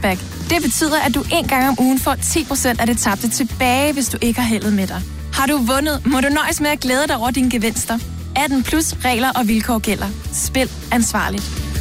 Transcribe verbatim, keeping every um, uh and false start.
cashback. Det betyder, at du en gang om ugen får ti procent af det tabte tilbage, hvis du ikke har heldet med dig. Har du vundet, må du nøjes med at glæde dig over dine gevinster. atten plus regler og vilkår gælder. Spil ansvarligt.